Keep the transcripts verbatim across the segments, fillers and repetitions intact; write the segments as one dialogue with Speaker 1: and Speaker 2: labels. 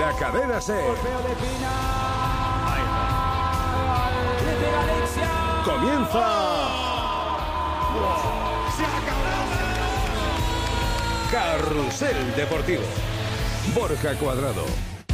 Speaker 1: la cadena SER. Comienza Carrusel Deportivo. Borja Cuadrado.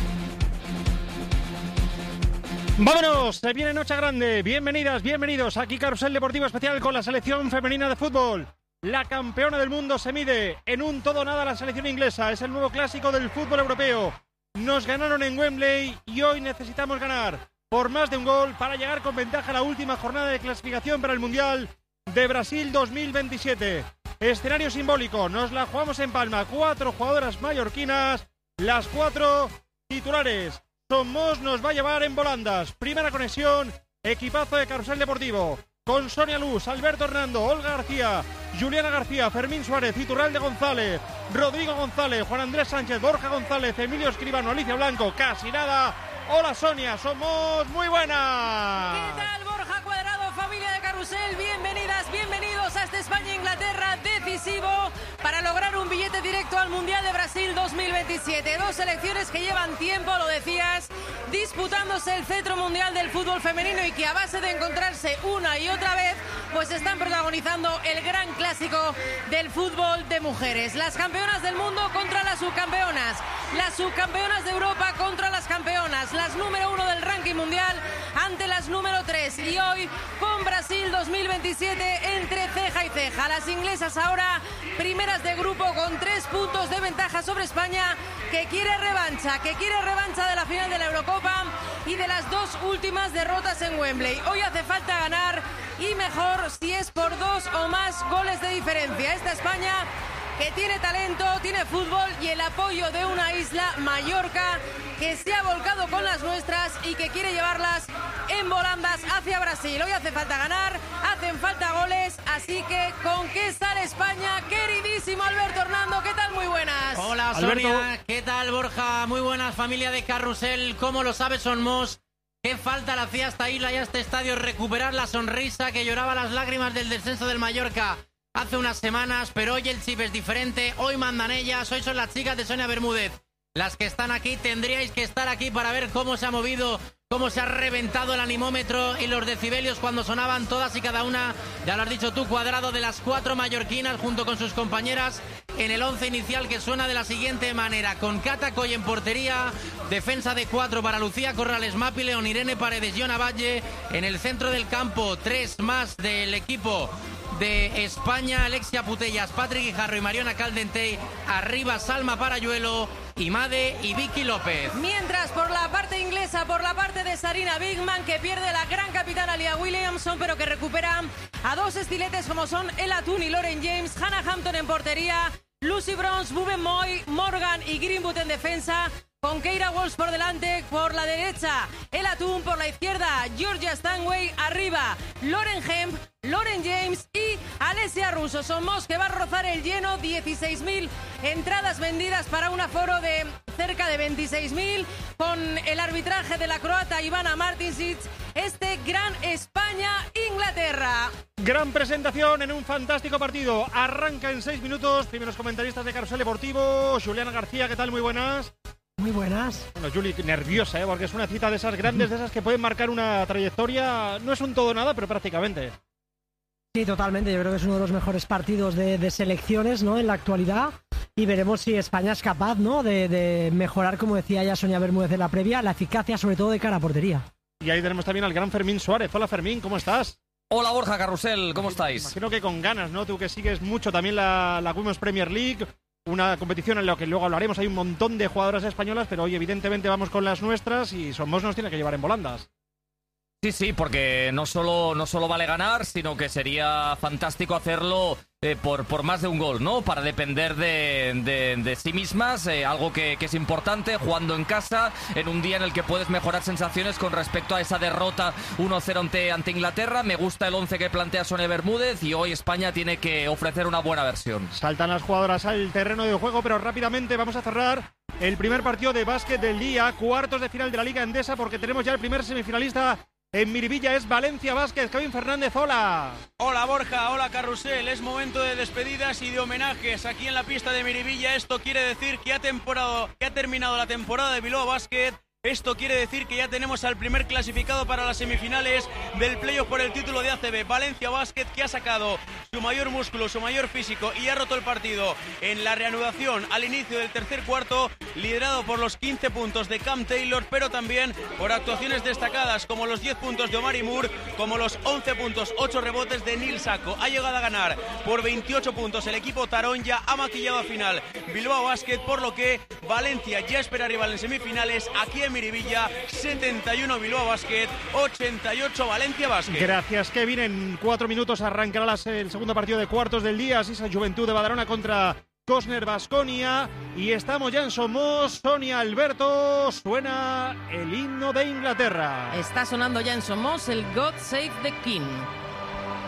Speaker 2: ¡Vámonos! Se viene Noche Grande. Bienvenidas, bienvenidos. Aquí Carrusel Deportivo especial con la selección femenina de fútbol. La campeona del mundo se mide en un todo nada a la selección inglesa. Es el nuevo clásico del fútbol europeo. Nos ganaron en Wembley y hoy necesitamos ganar por más de un gol para llegar con ventaja a la última jornada de clasificación para el Mundial de Brasil dos mil veintisiete. Escenario simbólico. Nos la jugamos en Palma. Cuatro jugadoras mallorquinas. Las cuatro titulares. Somos nos va a llevar en volandas. Primera conexión, equipazo de Carrusel Deportivo. Con Sonia Luz, Alberto Hernando, Olga García, Juliana García, Fermín Suárez, Iturralde González, Rodrigo González, Juan Andrés Sánchez, Borja González, Emilio Escribano, Alicia Blanco, casi nada. Hola Sonia, somos muy buenas.
Speaker 3: ¿Qué tal Borja Cuadrado, familia de Carrusel? Bienvenidas, bienvenidos a este España-Inglaterra decisivo para lograr un billete directo al Mundial de Brasil dos mil veintisiete. Dos selecciones que llevan tiempo, lo decías, disputándose el cetro mundial del fútbol femenino y que a base de encontrarse una y otra vez, pues están protagonizando el gran clásico del fútbol de mujeres. Las campeonas del mundo contra las subcampeonas, las subcampeonas de Europa contra las campeonas, las número uno del ranking mundial ante las número tres. Y hoy con Brasil dos mil veintisiete entre ceja y ceja. Las inglesas ahora primeras de grupo con tres puntos de ventaja sobre España, que quiere revancha, que quiere revancha de la final de la Eurocopa y de las dos últimas derrotas en Wembley. Hoy hace falta ganar y mejor si es por dos o más goles de diferencia. Esta España que tiene talento, tiene fútbol y el apoyo de una isla, Mallorca, que se ha volcado con las nuestras y que quiere llevarlas en volandas hacia Brasil. Hoy hace falta ganar, hacen falta goles, así que ¿con qué sale España? Queridísimo Alberto Hernando, ¿qué tal? Muy buenas.
Speaker 4: Hola Sonia, Alberto. ¿Qué tal Borja? Muy buenas, familia de Carrusel. ¿Cómo lo sabes, Somos? ¿Qué falta le hacía a esta isla y a este estadio recuperar la sonrisa que lloraba las lágrimas del descenso del Mallorca hace unas semanas? Pero hoy el chip es diferente, hoy mandan ellas, hoy son las chicas de Sonia Bermúdez las que están aquí. Tendríais que estar aquí para ver cómo se ha movido, cómo se ha reventado el animómetro y los decibelios cuando sonaban todas y cada una, ya lo has dicho tú, Cuadrado, de las cuatro mallorquinas junto con sus compañeras en el once inicial, que suena de la siguiente manera: con Cata Coll en portería, defensa de cuatro para Lucía Corrales, Mapi León, Irene Paredes, Yona Valle. En el centro del campo, tres más del equipo de España: Alexia Putellas, Patrick Guijarro y Mariona Caldentey. Arriba Salma Parayuelo, Imade y Vicky López.
Speaker 3: Mientras por la parte inglesa, por la parte de Sarina Bigman, que pierde la gran capitana Leah Williamson, pero que recupera a dos estiletes como son Ella Toone y Lauren James. Hannah Hampton en portería, Lucy Bronze, Buben Moy, Morgan y Greenwood en defensa, con Keira Walsh por delante, por la derecha Ella Toone, por la izquierda Georgia Stanway, arriba Lauren Hemp, Lauren James y Alessia Russo. Somos que va a rozar el lleno, dieciséis mil entradas vendidas para un aforo de cerca de veintiséis mil, con el arbitraje de la croata Ivana Martinsic. Este gran España-Inglaterra.
Speaker 2: Gran presentación en un fantástico partido. Arranca en seis minutos. Primeros comentaristas de Carrusel Deportivo. Juliana García, ¿qué tal? Muy buenas.
Speaker 5: Muy buenas.
Speaker 2: Bueno, Juli, nerviosa, ¿eh? Porque es una cita de esas grandes, de esas que pueden marcar una trayectoria. No es un todo nada, pero prácticamente.
Speaker 5: Sí, totalmente. Yo creo que es uno de los mejores partidos de, de selecciones, ¿no?, en la actualidad. Y veremos si España es capaz, ¿no?, de, de mejorar, como decía ya Sonia Bermúdez en la previa, la eficacia, sobre todo de cara a portería. Y ahí tenemos también al gran Fermín Suárez. Hola Fermín, ¿cómo estás?
Speaker 6: Hola Borja, Carrusel, ¿cómo estáis?
Speaker 2: Imagino que con ganas, ¿no? Tú que sigues mucho también la, la Women's Premier League, una competición en la que luego hablaremos. Hay un montón de jugadoras españolas, pero hoy evidentemente vamos con las nuestras y Somos nos tiene que llevar en volandas.
Speaker 6: Sí, sí, porque no solo, no solo vale ganar, sino que sería fantástico hacerlo eh, por, por más de un gol, ¿no? Para depender de, de, de sí mismas, eh, algo que, que es importante, jugando en casa, en un día en el que puedes mejorar sensaciones con respecto a esa derrota uno cero ante, ante Inglaterra. Me gusta el once que plantea Sonia Bermúdez y hoy España tiene que ofrecer una buena versión.
Speaker 2: Saltan las jugadoras al terreno de juego, pero rápidamente vamos a cerrar el primer partido de básquet del día, cuartos de final de la Liga Endesa, porque tenemos ya el primer semifinalista En Miribilla es Valencia Basket. Kevin Fernández, hola.
Speaker 7: Hola Borja, hola Carrusel. Es momento de despedidas y de homenajes aquí en la pista de Miribilla. Esto quiere decir que ha, temporado, que ha terminado la temporada de Bilbao Basket. Esto quiere decir que ya tenemos al primer clasificado para las semifinales del playoff por el título de A C B, Valencia Basket, que ha sacado su mayor músculo, su mayor físico y ha roto el partido en la reanudación al inicio del tercer cuarto, liderado por los quince puntos de Cam Taylor, pero también por actuaciones destacadas como los diez puntos de Omari Moore, como los once puntos, ocho rebotes de Nil Sacco. Ha llegado a ganar por veintiocho puntos el equipo Taronja, ha maquillado al final Bilbao Basket, por lo que Valencia ya espera rival en semifinales aquí en Miribilla. Setenta y uno Bilbao Basket, ochenta y ocho Valencia Basket.
Speaker 2: Gracias, Kevin. En cuatro minutos arrancará las, el segundo partido de cuartos del día. Así es, Juventud de Badalona contra Cosner Baskonia. Y estamos ya en Somos. Sonia, Alberto, suena el himno de Inglaterra.
Speaker 3: Está sonando ya en Somos el God Save the King.